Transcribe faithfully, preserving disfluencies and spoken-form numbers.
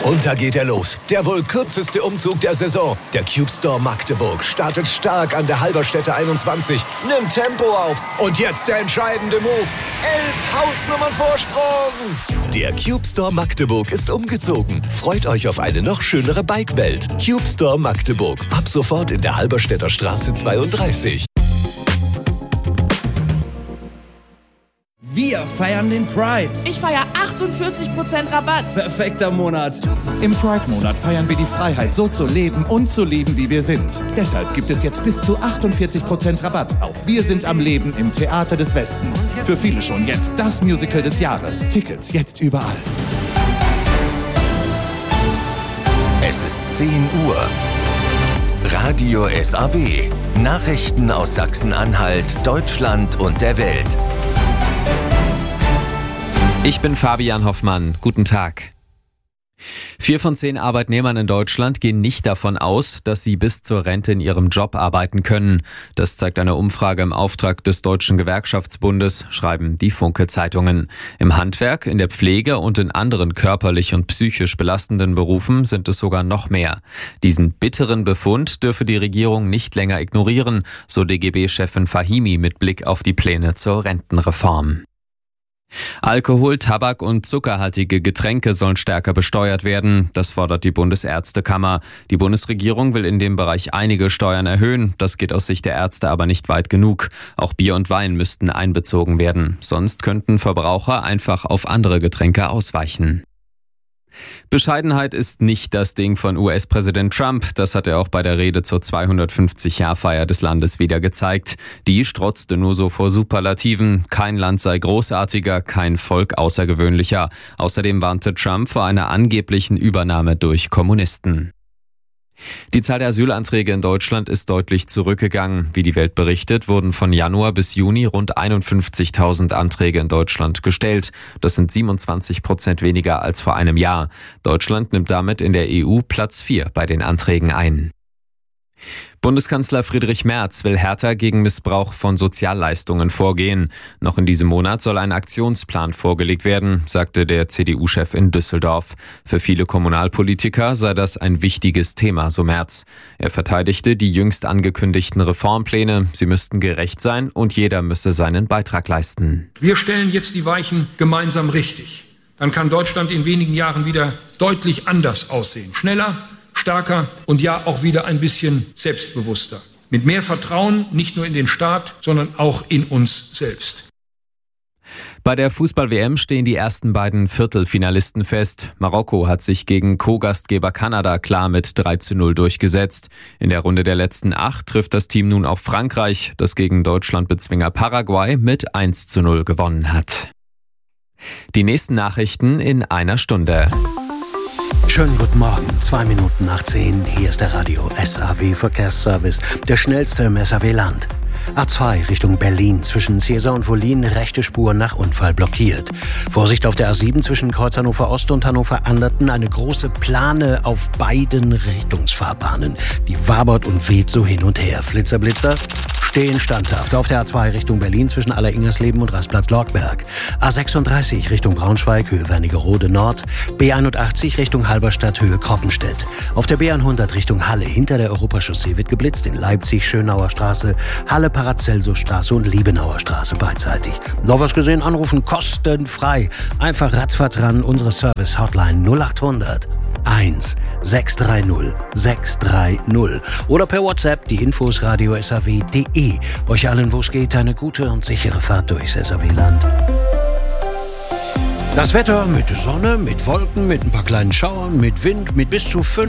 Und da geht er los. Der wohl kürzeste Umzug der Saison. Der Cube Store Magdeburg startet stark an der Halberstädter einundzwanzig, nimmt Tempo auf. Und jetzt der entscheidende Move. Elf Hausnummern Vorsprung. Der Cube Store Magdeburg ist umgezogen. Freut euch auf eine noch schönere Bike-Welt. Cube Store Magdeburg. Ab sofort in der Halberstädter Straße zweiunddreißig. Wir feiern den Pride. Ich feiere achtundvierzig Prozent Rabatt. Perfekter Monat. Im Pride-Monat feiern wir die Freiheit, so zu leben und zu lieben, wie wir sind. Deshalb gibt es jetzt bis zu achtundvierzig Prozent Rabatt auf Wir sind am Leben im Theater des Westens. Für viele schon jetzt das Musical des Jahres. Tickets jetzt überall. Es ist zehn Uhr. Radio S A W. Nachrichten aus Sachsen-Anhalt, Deutschland und der Welt. Ich bin Fabian Hoffmann. Guten Tag. Vier von zehn Arbeitnehmern in Deutschland gehen nicht davon aus, dass sie bis zur Rente in ihrem Job arbeiten können. Das zeigt eine Umfrage im Auftrag des Deutschen Gewerkschaftsbundes, schreiben die Funke-Zeitungen. Im Handwerk, in der Pflege und in anderen körperlich und psychisch belastenden Berufen sind es sogar noch mehr. Diesen bitteren Befund dürfe die Regierung nicht länger ignorieren, so D G B-Chefin Fahimi mit Blick auf die Pläne zur Rentenreform. Alkohol, Tabak und zuckerhaltige Getränke sollen stärker besteuert werden. Das fordert die Bundesärztekammer. Die Bundesregierung will in dem Bereich einige Steuern erhöhen. Das geht aus Sicht der Ärzte aber nicht weit genug. Auch Bier und Wein müssten einbezogen werden. Sonst könnten Verbraucher einfach auf andere Getränke ausweichen. Bescheidenheit ist nicht das Ding von U S-Präsident Trump. Das hat er auch bei der Rede zur zweihundertfünfzig-Jahr-Feier des Landes wieder gezeigt. Die strotzte nur so vor Superlativen. Kein Land sei großartiger, kein Volk außergewöhnlicher. Außerdem warnte Trump vor einer angeblichen Übernahme durch Kommunisten. Die Zahl der Asylanträge in Deutschland ist deutlich zurückgegangen. Wie die Welt berichtet, wurden von Januar bis Juni rund einundfünfzigtausend Anträge in Deutschland gestellt. Das sind siebenundzwanzig Prozent weniger als vor einem Jahr. Deutschland nimmt damit in der E U Platz vier bei den Anträgen ein. Bundeskanzler Friedrich Merz will härter gegen Missbrauch von Sozialleistungen vorgehen. Noch in diesem Monat soll ein Aktionsplan vorgelegt werden, sagte der C D U-Chef in Düsseldorf. Für viele Kommunalpolitiker sei das ein wichtiges Thema, so Merz. Er verteidigte die jüngst angekündigten Reformpläne. Sie müssten gerecht sein und jeder müsse seinen Beitrag leisten. Wir stellen jetzt die Weichen gemeinsam richtig. Dann kann Deutschland in wenigen Jahren wieder deutlich anders aussehen. Schneller, stärker und ja auch wieder ein bisschen selbstbewusster. Mit mehr Vertrauen nicht nur in den Staat, sondern auch in uns selbst. Bei der Fußball-W M stehen die ersten beiden Viertelfinalisten fest. Marokko hat sich gegen Co-Gastgeber Kanada klar mit drei zu null durchgesetzt. In der Runde der letzten acht trifft das Team nun auf Frankreich, das gegen Deutschland-Bezwinger Paraguay mit eins zu null gewonnen hat. Die nächsten Nachrichten in einer Stunde. Schönen guten Morgen, zwei Minuten nach zehn. Hier ist der Radio S A W Verkehrsservice, der schnellste im S A W-Land. A zwei Richtung Berlin zwischen Cäsar und Wollin, rechte Spur nach Unfall blockiert. Vorsicht auf der A sieben zwischen Kreuz Hannover Ost und Hannover Anderten, eine große Plane auf beiden Richtungsfahrbahnen. Die wabert und weht so hin und her. Flitzer, Blitzer. Stehen standhaft auf der A zwei Richtung Berlin zwischen Aller-Ingersleben und Rastplatz Lortberg. A sechsunddreißig Richtung Braunschweig, Höhe Wernigerode Nord. B einundachtzig Richtung Halberstadt, Höhe Kroppenstedt. Auf der B hundert Richtung Halle hinter der Europachaussee wird geblitzt in Leipzig, Schönauer Straße, Halle Paracelsusstraße und Liebenauer Straße beidseitig. Noch was gesehen? Anrufen kostenfrei. Einfach ratzfatz ran, unsere Service-Hotline null achthundert eins sechs drei null sechs drei null oder per WhatsApp die Infos radio s a w punkt d e. Euch allen, wo es geht, eine gute und sichere Fahrt durchs S A W-Land. Das Wetter mit Sonne, mit Wolken, mit ein paar kleinen Schauern, mit Wind, mit bis zu fünf